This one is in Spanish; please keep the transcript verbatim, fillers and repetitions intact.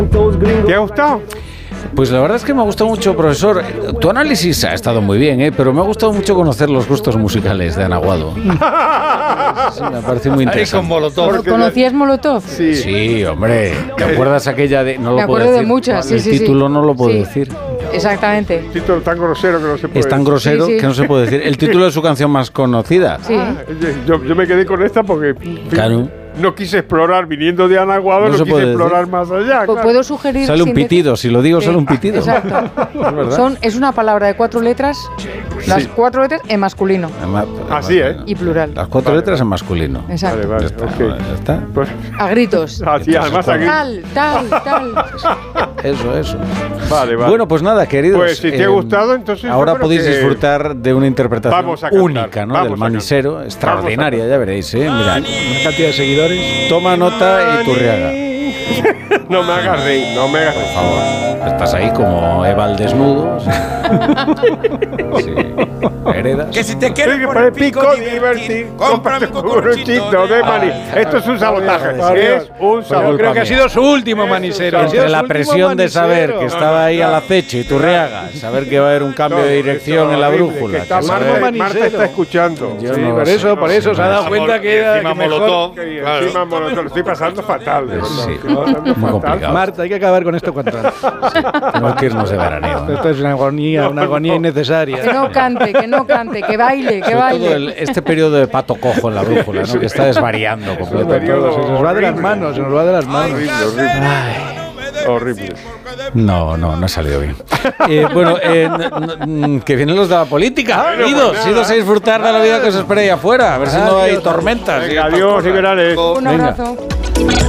¿Te ha gustado? Pues la verdad es que me ha gustado mucho, profesor. Tu análisis ha estado muy bien, ¿eh? Pero me ha gustado mucho conocer los gustos musicales de Ana Guado. Sí, me parece muy interesante. Ahí con Molotov. ¿Conocías Molotov? Sí. Sí, hombre. ¿Te acuerdas aquella de...? No lo Me puedo acuerdo decir. de muchas, sí, El sí, sí. título no lo puedo Sí. decir. Exactamente. Título tan grosero que no se puede Es tan decir. grosero Sí, sí. que no se puede decir. El título de su canción más conocida. Sí. Yo, yo me quedé con esta porque Claro. no quise explorar, viniendo de Ana Guado, No no, se quise puede explorar más allá. Pu- claro. ¿Puedo sugerir? Sale un sin decir- pitido. Si lo digo, Sí, sale un pitido. Exacto. Es verdad. Son, es una palabra de cuatro letras, las Sí. cuatro letras en masculino Además- Así, ¿eh? y plural. Las cuatro Vale, letras vale. en masculino. Exacto. Vale, vale, Ya está, ok. ya está. Pues, A gritos. así, además aquí. Tal, tal, tal. Eso, eso. Vale, vale. Bueno, pues nada, queridos. Pues si te ha gustado, entonces yo ahora creo podéis que disfrutar de una interpretación vamos a cantar, única, ¿no? vamos Del a manisero, cantar. extraordinaria, Vamos a ya veréis, ¿eh? Mirad. Una cantidad de seguidores. Toma nota y Turriaga. No me hagas reír, no me hagas reír. Por favor. Estás ahí como Eva al desnudo. Sí. Sí. Heredas. Que si te Sí, quieres que por para el pico divertir, cómprame un cucuruchito de maní. Esto es un sabotaje. Es un Yo sabotaje. creo que ha sido su último manisero. Ha sido Entre su la último presión de saber manisero. que estaba ahí al acecho y Turriaga, saber que va a haber un cambio No, de dirección eso en la horrible, brújula. que está que Marta, saber- manisero. Marta está escuchando. Yo Sí, no por sé, eso, por eso se ha dado sí. cuenta que era Encima que mejor- Molotov. Que Claro. encima Molotov, lo estoy pasando fatal. de verdad. Sí, Estoy pasando muy fatal. complicado. Marta, hay que acabar con esto cuanto antes. Tenemos que irnos de veraneo. ¿eh? Esto es una agonía, una agonía innecesaria. Que no cante, que no cante, que baile, que Sobre todo baile. el- este periodo de pato cojo en la brújula, ¿no? Que está desvariando Sobre completamente. todo, se nos va de las horrible. manos, se nos va de las manos. Horrible, horrible. Horrible. No, no, no ha salido bien. Eh, bueno, eh, n- n- que vienen los de la política. Bueno, Idos, pues nada. idos a disfrutar de la vida que os espera ahí afuera. A ver si no hay tormentas. Venga, adiós y verales. Un Venga. abrazo.